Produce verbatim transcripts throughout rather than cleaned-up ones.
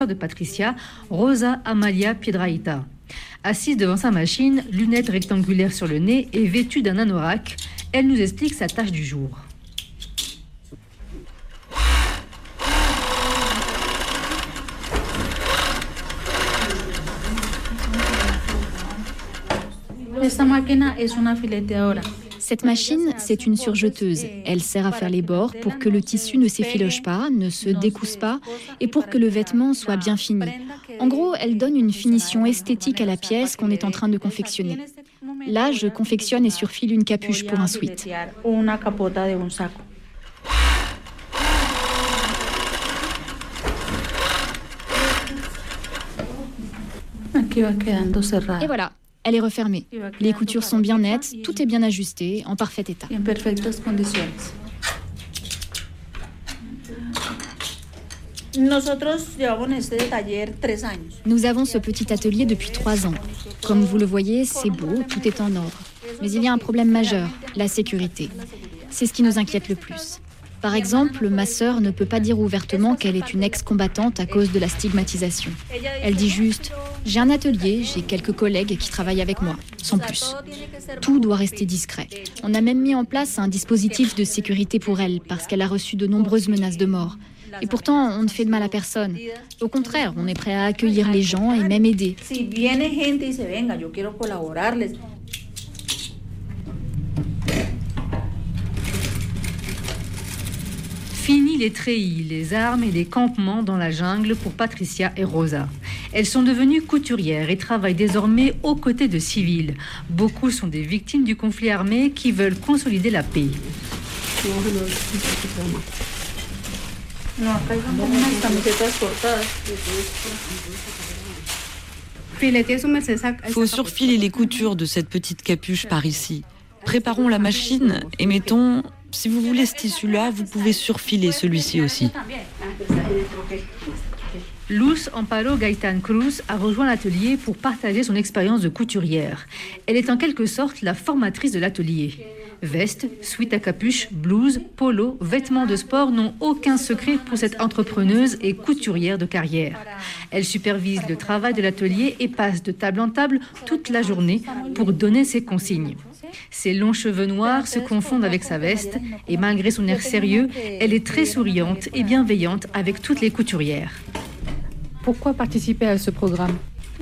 de Patricia, Rosa Amalia Piedrahita. Assise devant sa machine, lunettes rectangulaires sur le nez et vêtue d'un anorak, elle nous explique sa tâche du jour. Cette machine, c'est une surjeteuse. Elle sert à faire les bords pour que le tissu ne s'effiloche pas, ne se décousse pas et pour que le vêtement soit bien fini. En gros, elle donne une finition esthétique à la pièce qu'on est en train de confectionner. Là, je confectionne et surfile une capuche pour un sweat. Et voilà. Elle est refermée. Les coutures sont bien nettes, tout est bien ajusté, en parfait état. Nous avons ce petit atelier depuis trois ans. Comme vous le voyez, c'est beau, tout est en ordre. Mais il y a un problème majeur, la sécurité. C'est ce qui nous inquiète le plus. Par exemple, ma sœur ne peut pas dire ouvertement qu'elle est une ex-combattante à cause de la stigmatisation. Elle dit juste « J'ai un atelier, j'ai quelques collègues qui travaillent avec moi, sans plus. » Tout doit rester discret. On a même mis en place un dispositif de sécurité pour elle parce qu'elle a reçu de nombreuses menaces de mort. Et pourtant, on ne fait de mal à personne. Au contraire, on est prêt à accueillir les gens et même aider. Fini les treillis, les armes et les campements dans la jungle pour Patricia et Rosa. Elles sont devenues couturières et travaillent désormais aux côtés de civils. Beaucoup sont des victimes du conflit armé qui veulent consolider la paix. Faut surfiler les coutures de cette petite capuche par ici. Préparons la machine et mettons... Si vous voulez ce tissu-là, vous pouvez surfiler celui-ci aussi. Luz Amparo Gaitán Cruz a rejoint l'atelier pour partager son expérience de couturière. Elle est en quelque sorte la formatrice de l'atelier. Veste, sweat à capuche, blouse, polo, vêtements de sport n'ont aucun secret pour cette entrepreneuse et couturière de carrière. Elle supervise le travail de l'atelier et passe de table en table toute la journée pour donner ses consignes. Ses longs cheveux noirs se confondent avec sa veste et malgré son air sérieux, elle est très souriante et bienveillante avec toutes les couturières. Pourquoi participer à ce programme ?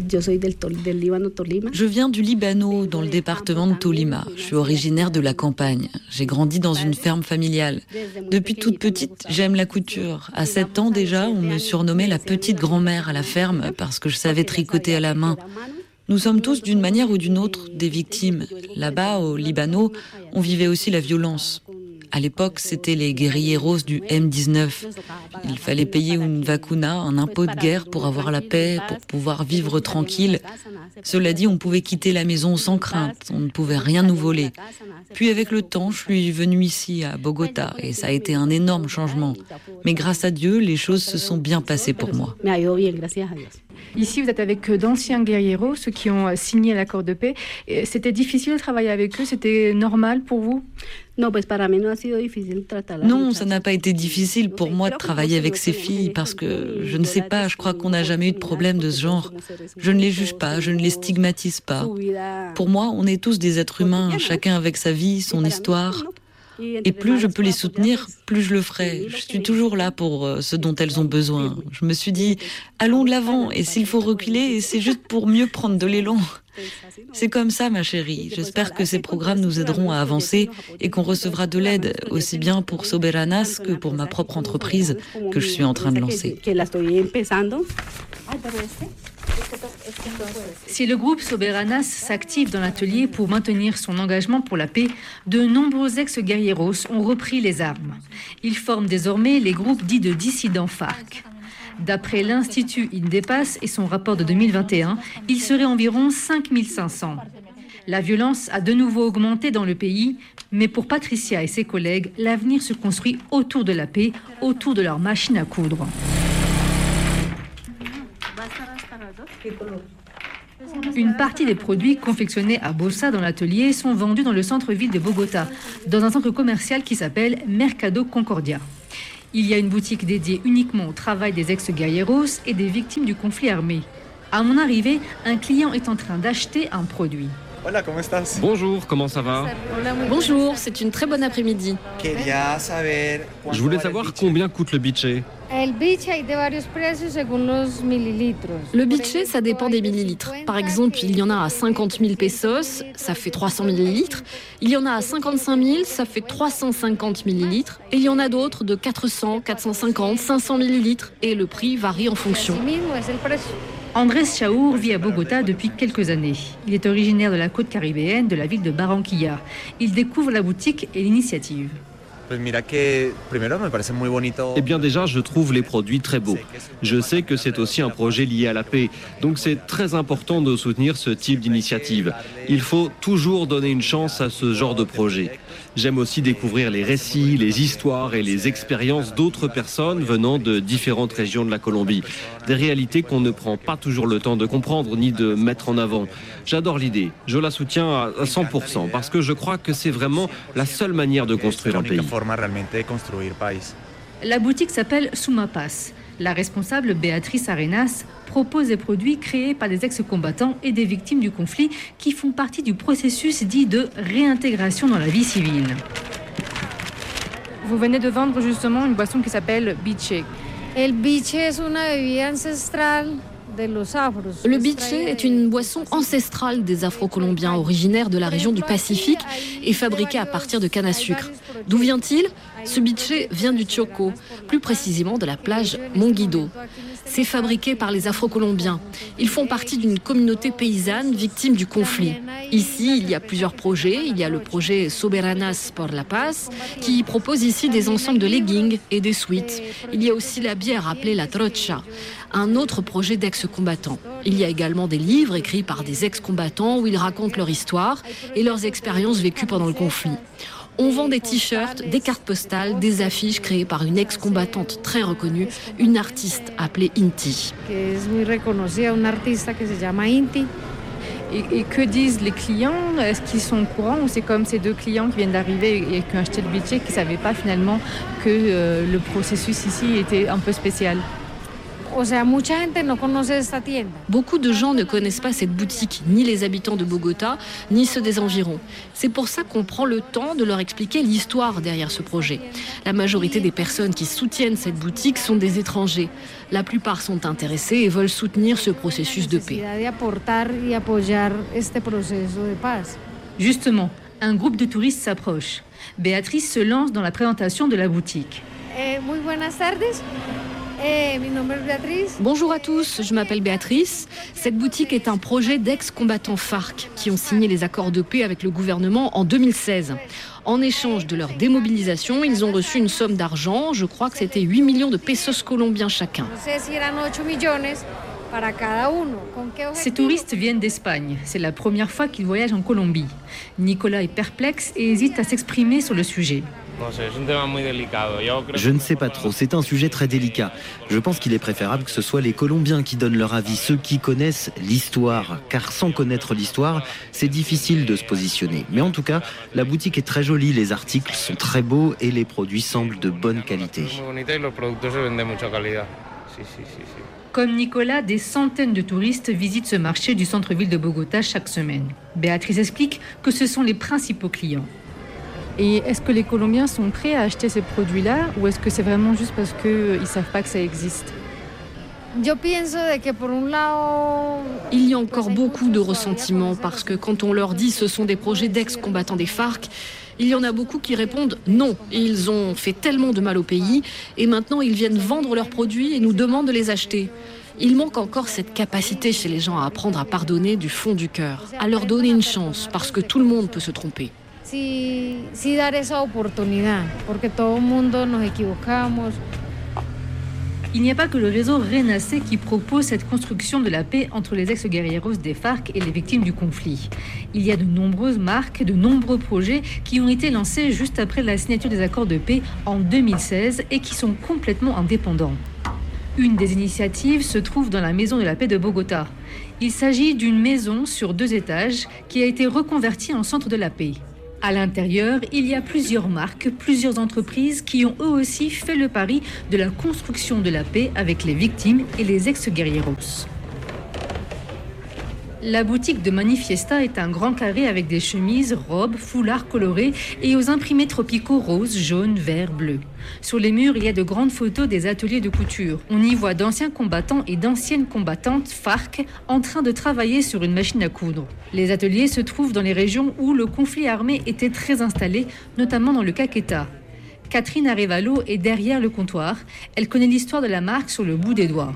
Je viens du Libano, dans le département de Tolima. Je suis originaire de la campagne. J'ai grandi dans une ferme familiale. Depuis toute petite, j'aime la couture. À sept ans déjà, on me surnommait la petite grand-mère à la ferme parce que je savais tricoter à la main. Nous sommes tous, d'une manière ou d'une autre, des victimes. Là-bas, au Libano, on vivait aussi la violence. À l'époque, c'était les guérilleros du M dix-neuf. Il fallait payer une vacuna, un impôt de guerre pour avoir la paix, pour pouvoir vivre tranquille. Cela dit, on pouvait quitter la maison sans crainte, on ne pouvait rien nous voler. Puis avec le temps, je suis venue ici, à Bogota, et ça a été un énorme changement. Mais grâce à Dieu, les choses se sont bien passées pour moi. Ici, vous êtes avec d'anciens guerrieros, ceux qui ont signé l'accord de paix. C'était difficile de travailler avec eux? C'était normal pour vous? Non, ça n'a pas été difficile pour moi de travailler avec ces filles parce que, je ne sais pas, je crois qu'on n'a jamais eu de problème de ce genre. Je ne les juge pas, je ne les stigmatise pas. Pour moi, on est tous des êtres humains, chacun avec sa vie, son histoire. Et plus je peux les soutenir, plus je le ferai. Je suis toujours là pour ce dont elles ont besoin. Je me suis dit, allons de l'avant, et s'il faut reculer, c'est juste pour mieux prendre de l'élan. C'est comme ça, ma chérie. J'espère que ces programmes nous aideront à avancer et qu'on recevra de l'aide, aussi bien pour Soberanas que pour ma propre entreprise que je suis en train de lancer. Si le groupe Soberanas s'active dans l'atelier pour maintenir son engagement pour la paix, de nombreux ex-guerrieros ont repris les armes. Ils forment désormais les groupes dits de dissidents FARC. D'après l'Institut Indepas et son rapport de deux mille vingt et un, il serait environ cinq mille cinq cents. La violence a de nouveau augmenté dans le pays, mais pour Patricia et ses collègues, l'avenir se construit autour de la paix, autour de leur machine à coudre. Une partie des produits confectionnés à Bossa dans l'atelier sont vendus dans le centre-ville de Bogota, dans un centre commercial qui s'appelle Mercado Concordia. Il y a une boutique dédiée uniquement au travail des ex-guerrilleros et des victimes du conflit armé. À mon arrivée, un client est en train d'acheter un produit. Bonjour, comment ça va? Bonjour, c'est une très bonne après-midi. Je voulais savoir combien coûte le biche. Le biche, ça dépend des millilitres. Par exemple, il y en a à cinquante mille pesos, ça fait trois cents millilitres. Il y en a à cinquante-cinq mille, ça fait trois cent cinquante millilitres. Et il y en a d'autres de quatre cents, quatre cent cinquante, cinq cents millilitres. Et le prix varie en fonction. Andrés Chaour vit à Bogota depuis quelques années. Il est originaire de la côte caribéenne, de la ville de Barranquilla. Il découvre la boutique et l'initiative. Eh bien déjà, je trouve les produits très beaux. Je sais que c'est aussi un projet lié à la paix, donc c'est très important de soutenir ce type d'initiative. Il faut toujours donner une chance à ce genre de projet. J'aime aussi découvrir les récits, les histoires et les expériences d'autres personnes venant de différentes régions de la Colombie. Des réalités qu'on ne prend pas toujours le temps de comprendre ni de mettre en avant. J'adore l'idée, je la soutiens à cent pour cent parce que je crois que c'est vraiment la seule manière de construire un pays. La boutique s'appelle Sumapas. La responsable Béatrice Arenas propose des produits créés par des ex-combattants et des victimes du conflit qui font partie du processus dit de réintégration dans la vie civile. Vous venez de vendre justement une boisson qui s'appelle biche. El biche es una bebida ancestral. Le biche est une boisson ancestrale des Afro-Colombiens originaires de la région du Pacifique et fabriquée à partir de canne à sucre. D'où vient-il ? Ce biche vient du Chocó, plus précisément de la plage Monguido. C'est fabriqué par les Afro-Colombiens. Ils font partie d'une communauté paysanne victime du conflit. Ici, il y a plusieurs projets. Il y a le projet Soberanas por la Paz qui propose ici des ensembles de leggings et des sweats. Il y a aussi la bière appelée la trocha, un autre projet d'ex-combattants. Il y a également des livres écrits par des ex-combattants où ils racontent leur histoire et leurs expériences vécues pendant le conflit. On vend des t-shirts, des cartes postales, des affiches créées par une ex-combattante très reconnue, une artiste appelée Inti. Que es muy reconocida, una artista que se llama Inti. Et, et que disent les clients? Est-ce qu'ils sont au courant ou c'est comme ces deux clients qui viennent d'arriver et qui ont acheté le biche qui ne savaient pas finalement que euh, le processus ici était un peu spécial? O sea, mucha gente no conoce esta tienda. Beaucoup de gens ne connaissent pas cette boutique, ni les habitants de Bogota, ni ceux des environs. C'est pour ça qu'on prend le temps de leur expliquer l'histoire derrière ce projet. La majorité des personnes qui soutiennent cette boutique sont des étrangers. La plupart sont intéressés et veulent soutenir ce processus de paix. Justement, un groupe de touristes s'approche. Béatrice se lance dans la présentation de la boutique. Eh, muy buenas tardes. Bonjour à tous, je m'appelle Béatrice. Cette boutique est un projet d'ex-combattants FARC qui ont signé les accords de paix avec le gouvernement en deux mille seize. En échange de leur démobilisation, ils ont reçu une somme d'argent, je crois que c'était huit millions de pesos colombiens chacun. Ces touristes viennent d'Espagne. C'est la première fois qu'ils voyagent en Colombie. Nicolas est perplexe et hésite à s'exprimer sur le sujet. Je ne sais pas trop, c'est un sujet très délicat. Je pense qu'il est préférable que ce soit les Colombiens qui donnent leur avis, ceux qui connaissent l'histoire. Car sans connaître l'histoire, c'est difficile de se positionner. Mais en tout cas, la boutique est très jolie, les articles sont très beaux et les produits semblent de bonne qualité. Comme Nicolas, des centaines de touristes visitent ce marché du centre-ville de Bogota chaque semaine. Béatrice explique que ce sont les principaux clients. Et est-ce que les Colombiens sont prêts à acheter ces produits-là ou est-ce que c'est vraiment juste parce qu'ils ne savent pas que ça existe? Il y a encore beaucoup de ressentiments parce que quand on leur dit ce sont des projets d'ex-combattants des FARC, il y en a beaucoup qui répondent non. Ils ont fait tellement de mal au pays et maintenant ils viennent vendre leurs produits et nous demandent de les acheter. Il manque encore cette capacité chez les gens à apprendre à pardonner du fond du cœur, à leur donner une chance parce que tout le monde peut se tromper. Sí, sí dar esa oportunidad, porque todo el mundo nos equivocamos. Il n'y a pas que le réseau Renacé qui propose cette construction de la paix entre les ex-guerrilleros des FARC et les victimes du conflit. Il y a de nombreuses marques, de nombreux projets qui ont été lancés juste après la signature des accords de paix en deux mille seize et qui sont complètement indépendants. Une des initiatives se trouve dans la Maison de la Paix de Bogota. Il s'agit d'une maison sur deux étages qui a été reconvertie en centre de la paix. À l'intérieur, il y a plusieurs marques, plusieurs entreprises qui ont eux aussi fait le pari de la construction de la paix avec les victimes et les ex-guerrilleros. La boutique de Manifiesta est un grand carré avec des chemises, robes, foulards colorés et aux imprimés tropicaux roses, jaunes, verts, bleus. Sur les murs, il y a de grandes photos des ateliers de couture. On y voit d'anciens combattants et d'anciennes combattantes FARC en train de travailler sur une machine à coudre. Les ateliers se trouvent dans les régions où le conflit armé était très installé, notamment dans le Caquetá. Catherine Arevalo est derrière le comptoir. Elle connaît l'histoire de la marque sur le bout des doigts.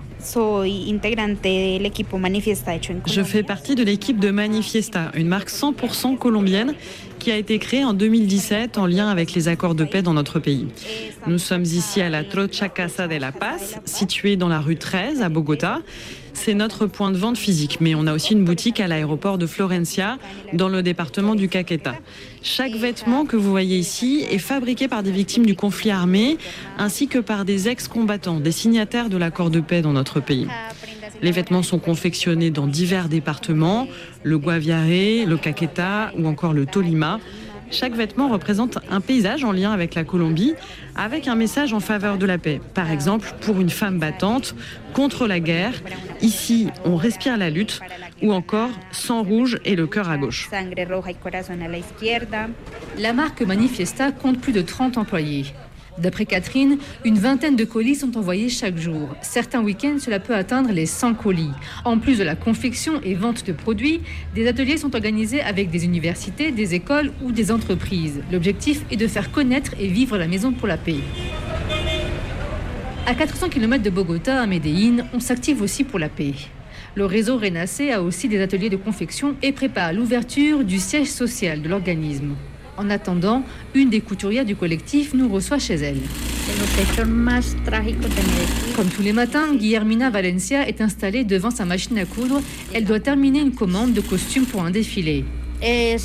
Je fais partie de l'équipe de Manifiesta, une marque cent pour cent colombienne qui a été créée en deux mille dix-sept en lien avec les accords de paix dans notre pays. Nous sommes ici à la Trocha Casa de la Paz, située dans la rue treize à Bogota. C'est notre point de vente physique, mais on a aussi une boutique à l'aéroport de Florencia, dans le département du Caquetá. Chaque vêtement que vous voyez ici est fabriqué par des victimes du conflit armé, ainsi que par des ex-combattants, des signataires de l'accord de paix dans notre pays. Les vêtements sont confectionnés dans divers départements, le Guaviare, le Caquetá ou encore le Tolima. Chaque vêtement représente un paysage en lien avec la Colombie, avec un message en faveur de la paix. Par exemple, pour une femme battante, contre la guerre, ici on respire la lutte, ou encore sang rouge et le cœur à gauche. La marque Manifiesta compte plus de trente employés. D'après Catherine, une vingtaine de colis sont envoyés chaque jour. Certains week-ends, cela peut atteindre les cent colis. En plus de la confection et vente de produits, des ateliers sont organisés avec des universités, des écoles ou des entreprises. L'objectif est de faire connaître et vivre la Maison pour la paix. À quatre cents kilomètres de Bogota, à Medellín, on s'active aussi pour la paix. Le réseau Renace a aussi des ateliers de confection et prépare l'ouverture du siège social de l'organisme. En attendant, une des couturières du collectif nous reçoit chez elle. Comme tous les matins, Guillermina Valencia est installée devant sa machine à coudre. Elle doit terminer une commande de costumes pour un défilé. En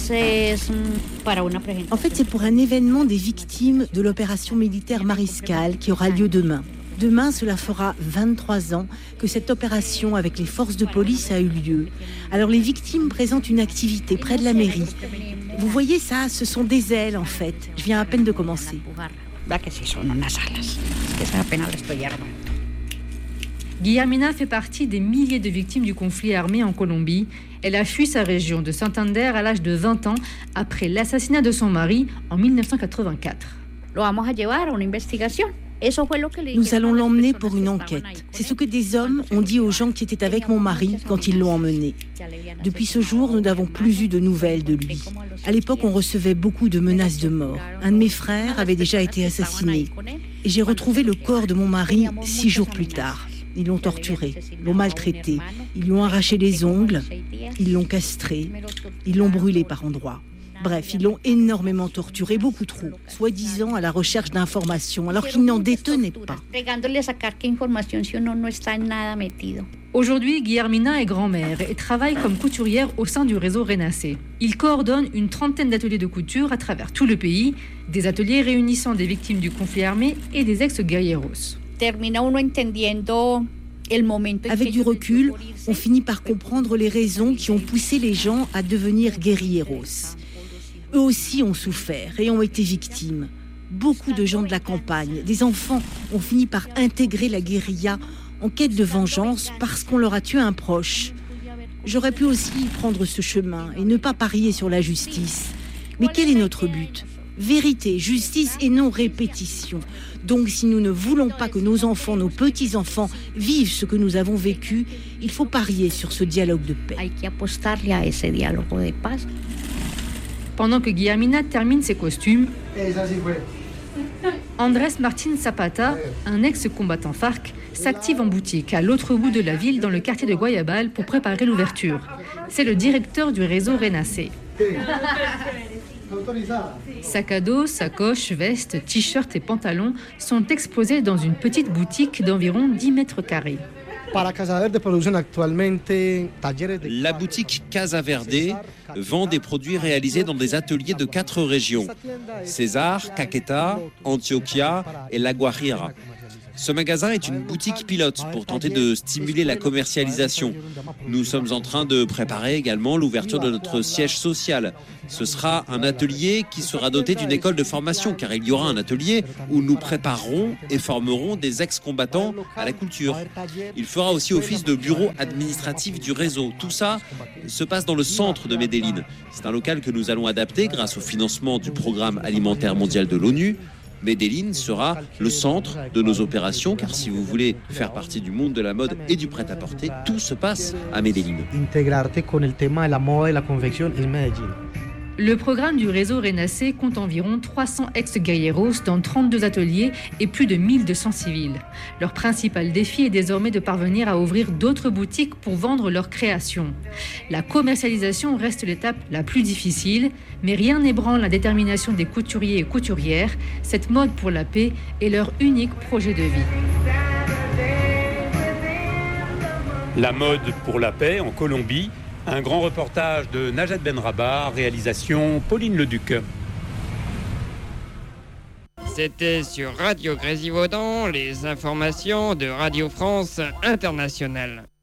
fait, c'est pour un événement des victimes de l'opération militaire Mariscal qui aura lieu demain. Demain, cela fera vingt-trois ans que cette opération avec les forces de police a eu lieu. Alors les victimes présentent une activité près de la mairie. Vous voyez ça, ce sont des ailes en fait. Je viens à peine de commencer. Guillermina fait partie des milliers de victimes du conflit armé en Colombie. Elle a fui sa région de Santander à l'âge de vingt ans après l'assassinat de son mari en mille neuf cent quatre-vingt-quatre. Nous allons l'emmener pour une enquête. C'est ce que des hommes ont dit aux gens qui étaient avec mon mari quand ils l'ont emmené. Depuis ce jour, nous n'avons plus eu de nouvelles de lui. À l'époque, on recevait beaucoup de menaces de mort. Un de mes frères avait déjà été assassiné. Et j'ai retrouvé le corps de mon mari six jours plus tard. Ils l'ont torturé, l'ont maltraité, ils lui ont arraché les ongles, ils l'ont castré, ils l'ont brûlé par endroits. Bref, ils l'ont énormément torturé, beaucoup trop, soi-disant à la recherche d'informations, alors qu'ils n'en détenaient pas. Aujourd'hui, Guillermina est grand-mère et travaille comme couturière au sein du réseau Renace. Il coordonne une trentaine d'ateliers de couture à travers tout le pays, des ateliers réunissant des victimes du conflit armé et des ex-guerrilleros. Avec du recul, on finit par comprendre les raisons qui ont poussé les gens à devenir guerrilleros. Eux aussi ont souffert et ont été victimes. Beaucoup de gens de la campagne, des enfants, ont fini par intégrer la guérilla en quête de vengeance parce qu'on leur a tué un proche. J'aurais pu aussi prendre ce chemin et ne pas parier sur la justice. Mais quel est notre but ? Vérité, justice et non répétition. Donc si nous ne voulons pas que nos enfants, nos petits-enfants vivent ce que nous avons vécu, il faut parier sur ce dialogue de paix. Pendant que Guillermina termine ses costumes, Andrés Martín Zapata, un ex-combattant FARC, s'active en boutique à l'autre bout de la ville dans le quartier de Guayabal pour préparer l'ouverture. C'est le directeur du réseau Renace. Sac à dos, sacoches, vestes, t-shirts et pantalons sont exposés dans une petite boutique d'environ dix mètres carrés. La boutique Casa Verde vend des produits réalisés dans des ateliers de quatre régions, César, Caquetá, Antioquia et La Guajira. Ce magasin est une boutique pilote pour tenter de stimuler la commercialisation. Nous sommes en train de préparer également l'ouverture de notre siège social. Ce sera un atelier qui sera doté d'une école de formation, car il y aura un atelier où nous préparerons et formerons des ex-combattants à la couture. Il fera aussi office de bureau administratif du réseau. Tout ça se passe dans le centre de Medellín. C'est un local que nous allons adapter grâce au financement du Programme alimentaire mondial de l'ONU. Medellín sera le centre de nos opérations, car si vous voulez faire partie du monde de la mode et du prêt-à-porter, tout se passe à Medellín. Le programme du réseau Renacé compte environ trois cents ex-guerrieros dans trente-deux ateliers et plus de mille deux cents civils. Leur principal défi est désormais de parvenir à ouvrir d'autres boutiques pour vendre leurs créations. La commercialisation reste l'étape la plus difficile, mais rien n'ébranle la détermination des couturiers et couturières. Cette mode pour la paix est leur unique projet de vie. La mode pour la paix en Colombie. Un grand reportage de Najat Benrabah, réalisation Pauline Leduc. C'était sur Radio Grésivaudan, les informations de Radio France Internationale.